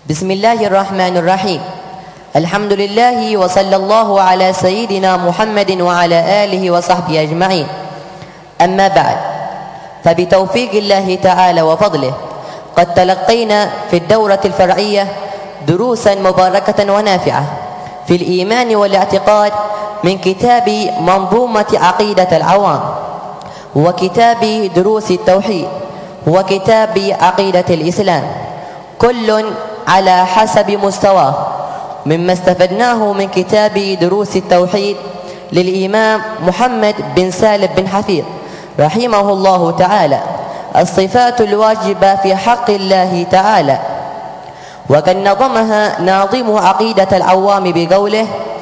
بسم الله الرحمن الرحيم. الحمد لله وصلى الله على سيدنا محمد وعلى آله وصحبه أجمعين. أما بعد، فبتوفيق الله تعالى وفضله قد تلقينا في الدورة الفرعية دروسا مباركة ونافعة في الإيمان والاعتقاد من كتاب منظومة عقيدة العوام، وكتاب دروس التوحيد، وكتاب عقيدة الإسلام، كل على حسب مستواه. مما استفدناه من كتاب دروس التوحيد للإمام محمد بن سالم بن حفيظ رحمه الله تعالى الصفات الواجبة في حق الله تعالى، وقد نظمها ناظم عقيدة العوام بقوله: